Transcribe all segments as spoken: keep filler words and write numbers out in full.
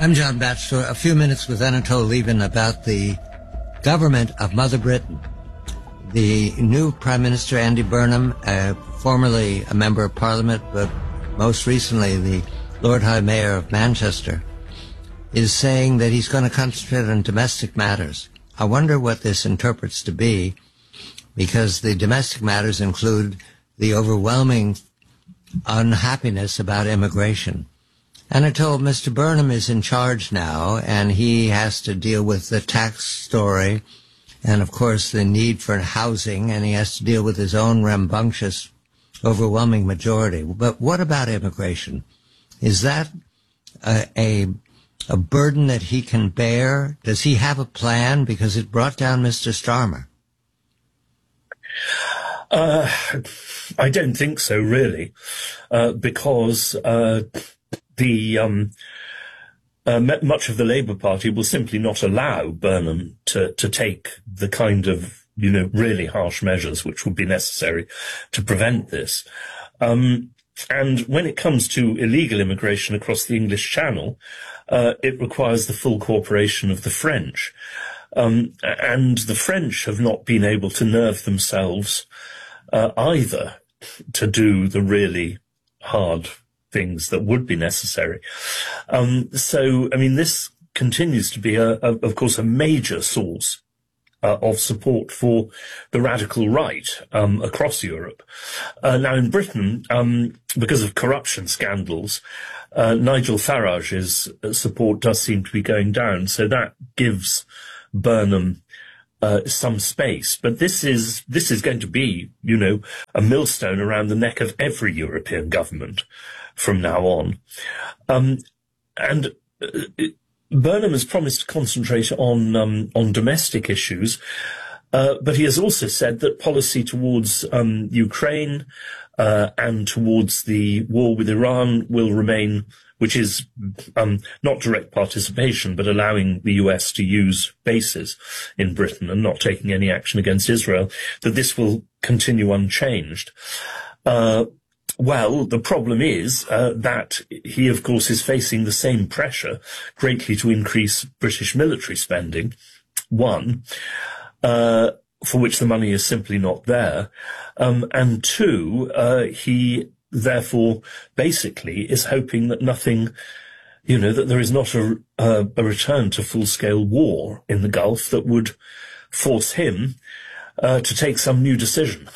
I'm John Batchelor. A few minutes with Anatole Lieven about the government of Mother Britain. The new Prime Minister, Andy Burnham, uh, formerly a member of Parliament, but most recently the Lord High Mayor of Manchester, is saying that he's going to concentrate on domestic matters. I wonder what this interprets to be, because the domestic matters include the overwhelming unhappiness about immigration. Anatole, Mister Burnham is in charge now, and he has to deal with the tax story and, of course, the need for housing, and he has to deal with his own rambunctious, overwhelming majority. But what about immigration? Is that a, a, a burden that he can bear? Does he have a plan? Because it brought down Mister Starmer. Uh, I don't think so, really, uh, because uh, the um, uh, much of the Labour Party will simply not allow Burnham to, to take the kind of, you know, really harsh measures which would be necessary to prevent this. Um, and when it comes to illegal immigration across the English Channel, uh, it requires the full cooperation of the French. Um, and the French have not been able to nerve themselves uh, either to do the really hard things that would be necessary. Um, so, I mean, this continues to be, a, a, of course, a major source uh, of support for the radical right um, across Europe. Uh, now, in Britain, um, because of corruption scandals, uh, Nigel Farage's support does seem to be going down. So that gives Burnham uh, some space. But this is this is going to be, you know, a millstone around the neck of every European government from now on. Um, and uh, Burnham has promised to concentrate on um, on domestic issues, uh, but he has also said that policy towards um, Ukraine uh, and towards the war with Iran will remain, which is um, not direct participation, but allowing the U S to use bases in Britain and not taking any action against Israel, that this will continue unchanged. Uh, well, the problem is uh, that he, of course, is facing the same pressure greatly to increase British military spending, one, uh, for which the money is simply not there, um, and two, uh, he therefore, basically, is hoping that nothing, you know, that there is not a, a, a return to full-scale war in the Gulf that would force him uh, to take some new decision.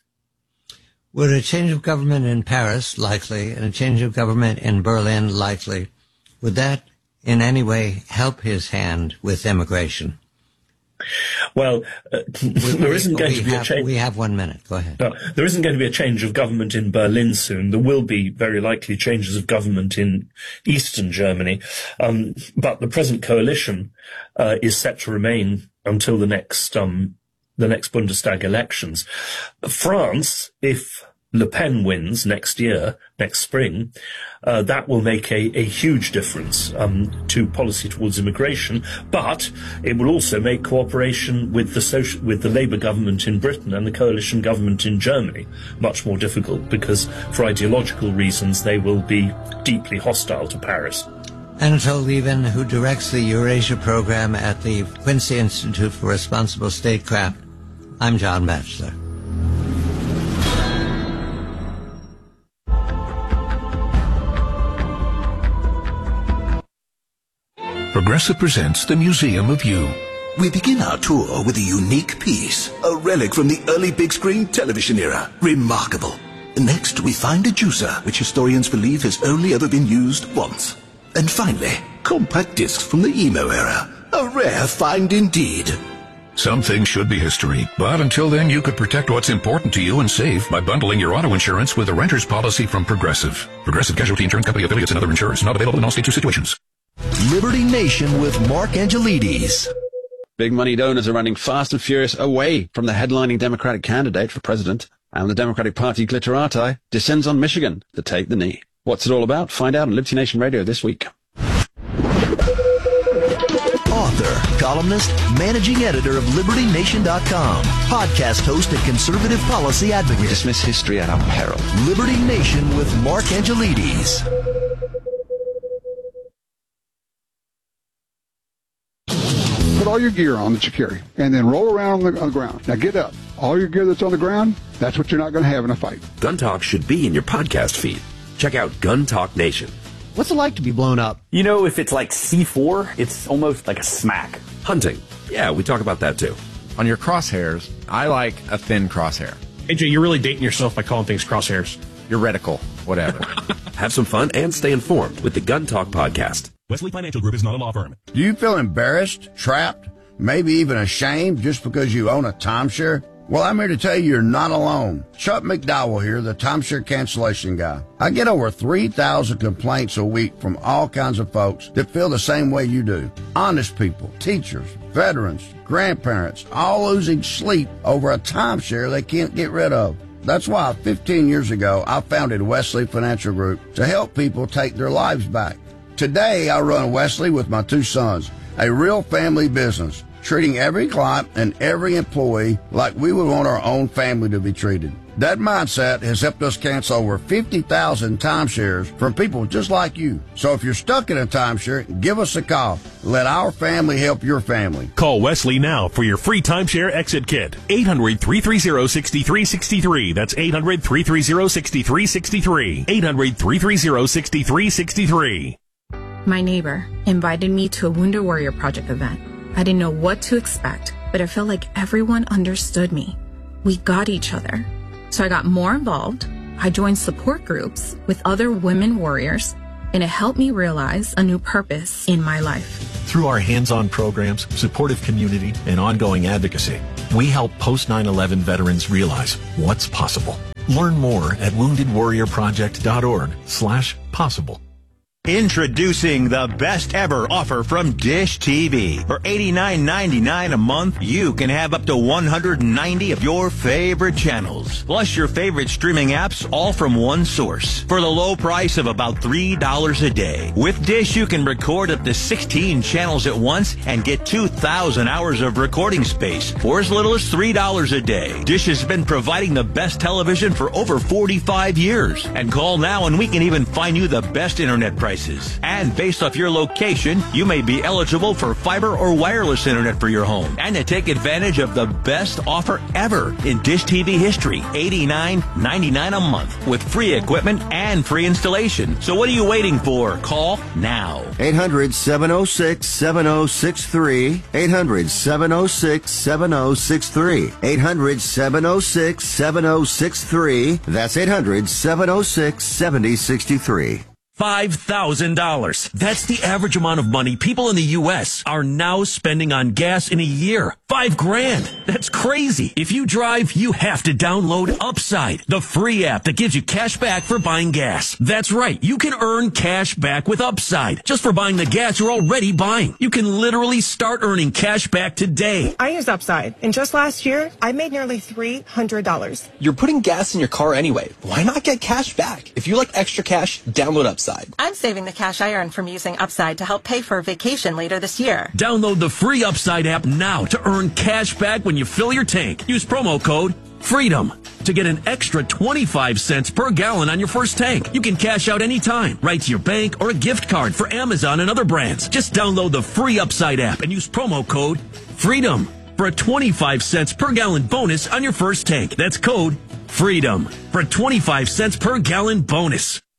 Would a change of government in Paris, likely, and a change of government in Berlin, likely, would that in any way help his hand with immigration? Well, uh, we, there isn't going to be have, a change. We have one minute. Go ahead. No, there isn't going to be a change of government in Berlin soon. There will be very likely changes of government in eastern Germany. Um, but the present coalition uh, is set to remain until the next um, the next Bundestag elections. France, if Le Pen wins next year, next spring, uh, that will make a, a huge difference um, to policy towards immigration. But it will also make cooperation with the social, with the Labour government in Britain and the coalition government in Germany much more difficult, because for ideological reasons they will be deeply hostile to Paris. Anatole Lieven, who directs the Eurasia program at the Quincy Institute for Responsible Statecraft. I'm John Batchelor. Progressive presents the Museum of You. We begin our tour with a unique piece, a relic from the early big screen television era. Remarkable. Next, we find a juicer, which historians believe has only ever been used once. And finally, compact discs from the emo era. A rare find indeed. Some things should be history, but until then you could protect what's important to you and save by bundling your auto insurance with a renter's policy from Progressive. Progressive Casualty Insurance Company affiliates and other insurers. Not available in all states or situations. Liberty Nation with Mark Angelides. Big money donors are running fast and furious away from the headlining Democratic candidate for president, and the Democratic Party glitterati descends on Michigan to take the knee. What's it all about? Find out on Liberty Nation Radio this week. Author, columnist, managing editor of Liberty Nation dot com, podcast host and conservative policy advocate. We dismiss history at our peril. Liberty Nation with Mark Angelides. all your gear on that you carry, and then roll around on the, on the ground. Now get up. All your gear that's on the ground, that's what you're not going to have in a fight. Gun Talk should be in your podcast feed. Check out Gun Talk Nation. What's it like to be blown up? You know, if it's like C four, it's almost like a smack. Hunting. Yeah, we talk about that too. On your crosshairs, I like a thin crosshair. A J, you're really dating yourself by calling things crosshairs. Your reticle, whatever. Have some fun and stay informed with the Gun Talk podcast. Wesley Financial Group is not a law firm. Do you feel embarrassed, trapped, maybe even ashamed just because you own a timeshare? Well, I'm here to tell you you're not alone. Chuck McDowell here, the timeshare cancellation guy. I get over three thousand complaints a week from all kinds of folks that feel the same way you do. Honest people, teachers, veterans, grandparents, all losing sleep over a timeshare they can't get rid of. That's why fifteen years ago, I founded Wesley Financial Group to help people take their lives back. Today, I run Wesley with my two sons, a real family business, treating every client and every employee like we would want our own family to be treated. That mindset has helped us cancel over fifty thousand timeshares from people just like you. So if you're stuck in a timeshare, give us a call. Let our family help your family. Call Wesley now for your free timeshare exit kit. eight hundred, three three zero, six three six three. That's eight hundred, three three zero, six three six three. eight hundred, three three zero, six three six three. My neighbor invited me to a Wounded Warrior Project event. I didn't know what to expect, but I felt like everyone understood me. We got each other. So I got more involved. I joined support groups with other women warriors, and it helped me realize a new purpose in my life. Through our hands-on programs, supportive community, and ongoing advocacy, we help post nine eleven veterans realize what's possible. Learn more at wounded warrior project dot org slash possible. Introducing the best ever offer from Dish T V. For eighty-nine ninety-nine a month, you can have up to one hundred ninety of your favorite channels, plus your favorite streaming apps, all from one source, for the low price of about three dollars a day. With Dish, you can record up to sixteen channels at once and get two thousand hours of recording space for as little as three dollars a day. Dish has been providing the best television for over forty-five years. And call now and we can even find you the best internet price. And based off your location, you may be eligible for fiber or wireless internet for your home. And to take advantage of the best offer ever in Dish T V history, eighty-nine ninety-nine a month with free equipment and free installation. So what are you waiting for? Call now. eight hundred, seven oh six, seven oh six three. eight hundred, seven oh six, seven oh six three. eight hundred, seven oh six, seven oh six three. That's eight hundred, seven oh six, seven oh six three. five thousand dollars. That's the average amount of money people in the U S are now spending on gas in a year. Five grand. That's crazy. If you drive, you have to download Upside, the free app that gives you cash back for buying gas. That's right. You can earn cash back with Upside just for buying the gas you're already buying. You can literally start earning cash back today. I use Upside, and just last year, I made nearly three hundred dollars. You're putting gas in your car anyway. Why not get cash back? If you like extra cash, download Upside. I'm saving the cash I earn from using Upside to help pay for a vacation later this year. Download the free Upside app now to earn cash back when you fill your tank. Use promo code FREEDOM to get an extra twenty-five cents per gallon on your first tank. You can cash out anytime, right to your bank or a gift card for Amazon and other brands. Just download the free Upside app and use promo code FREEDOM for a twenty-five cents per gallon bonus on your first tank. That's code FREEDOM for a twenty-five cents per gallon bonus.